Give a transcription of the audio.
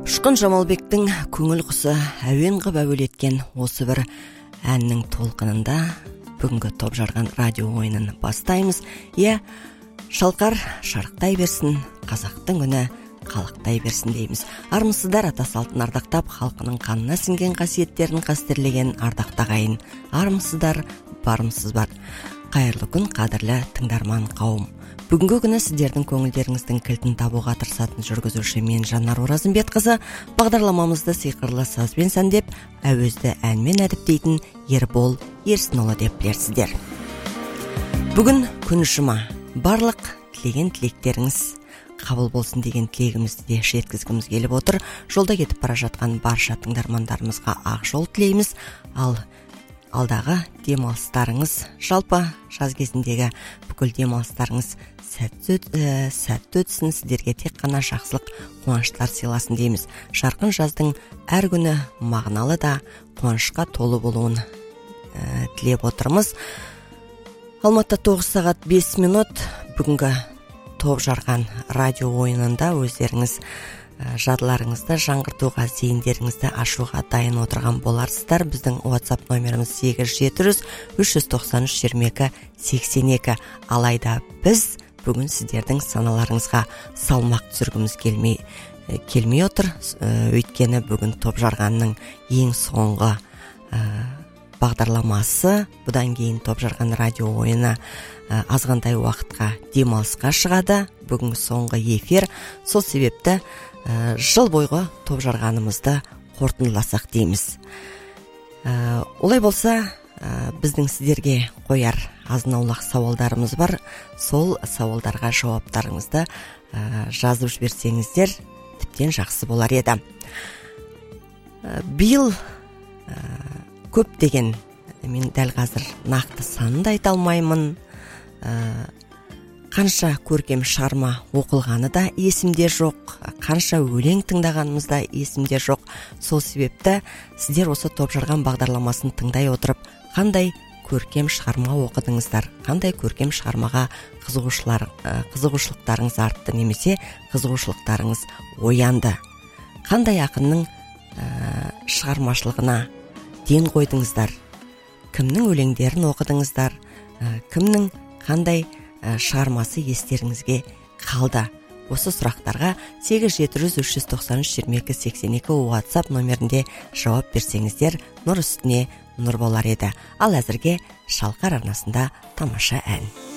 Ұшқын Жамалбектің көңіл құсы әуен қып әуелеткен осы бір әннің толқынында бүгінгі топ жарған радио ойынын бастаймыз. Шалқар шарықтай берсін, қазақтың үні қалықтай берсін дейміз. Армысыздар, ата салтын ардақтап, халқының қанына сіңген қасиеттерін қастерлеген ардақта ағайын. Армысыздар, барымсыз бар. Қайырлы күн, қадірлі тыңдарман қауым. Бүгінгі күні сіздердің көңілдеріңіздің кілтін табуға тырысатын жүргізуші мен Жанар Оразымбетқызы, бағдарламамызды сиқырлы сазбен сәндеп, әуезді әнмен әдіптейтін Ербол Ерсінұлы деп білерсіздер. Бүгін күн жұма. Барлық тілеген тілектеріңіз қабыл болсын деген тілегімізді де жеткізгіміз келіп отыр. Жолда кетіп бара жатқан барша тыңдармандарымызға ақ жол тілейміз. Алдағы демалыстарыңыз, жалпы жаз кезіндегі бүкіл демалыстарыңыз сәтті өтсін, сіздерге тек қана жақсылық, қуаныштар сыйласын дейміз. Жарқын жаздың әр күні мағыналы да қуанышқа толы болуын тілеп отырмыз. Алматыда 9 сағат 5 минут. Бүгінгі топ жарған радио ойынында өздеріңіз жадыларыңызды жаңғыртуға, зейіндеріңізді ашуға дайын отырған боларсыздар. Біздің WhatsApp номеріміз 873-393-22-82. Алайда біз бүгін сіздердің саналарыңызға салмақ түсіргіміз келмей отыр. Өйткені бүгін топ жарғанның ең соңғы бағдарламасы, бұдан кейін топ жарған радио ойыны азғандай уақытқа демалысқа шығады. Бүгін соңғы эфир. Сол себепті жыл бойғы топ жарғанымызды қорытындыласақ дейміз. Олай болса, біздің сіздерге қояр азын-аулақ сауалдарымыз бар. Сол сауалдарға жауаптарыңызды жазып жіберсеңіздер тіптен жақсы болар еді. Биыл көп деген, мен дәл қазір нақты санын да айта алмаймын. Қанша көркем шығарма оқылғаны да есімде жоқ, қанша өлең тыңдағанымыз да есімде жоқ. Сол себепті сіздер осы топ жарған бағдарламасын тыңдай отырып, қандай көркем шығарма оқыдыңыздар, қандай көркем шығармаға қызығушылықтарыңыз артты, немесе қызығушылықтарыңыз оянды, қандай ақынның шығармашылығына ден қойдыңыздар, кімнің өлеңдерін оқыдыңыздар, кімнің қандай шығармасы естеріңізге қалды. Осы сұрақтарға 873-393-22-82 WhatsApp номерінде жауап берсеңіздер, нұр үстіне нұр болар еді. Ал әзірге Шалқар арнасында тамаша ән.